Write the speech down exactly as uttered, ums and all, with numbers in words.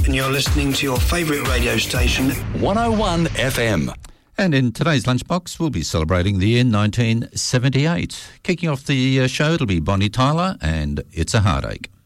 and you're listening to your favourite radio station, one oh one F M. And in today's Lunchbox, we'll be celebrating the year nineteen seventy-eight. Kicking off the uh, show, it'll be Bonnie Tyler and It's a Heartache.